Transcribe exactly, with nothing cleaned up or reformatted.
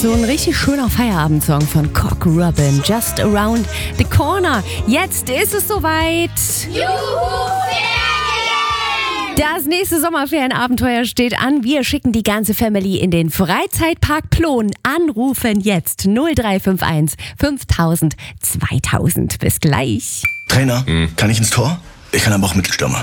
So ein richtig schöner Feierabendsong von Cock Robin, Just Around the Corner. Jetzt ist es soweit. Juhu, Ferien! Das nächste Sommerferienabenteuer steht an. Wir schicken die ganze Family in den Freizeitpark Plon. Anrufen jetzt null drei fünf eins fünftausend zweitausend. Bis gleich. Trainer, hm. kann ich ins Tor? Ich kann aber auch Mittelstürmer.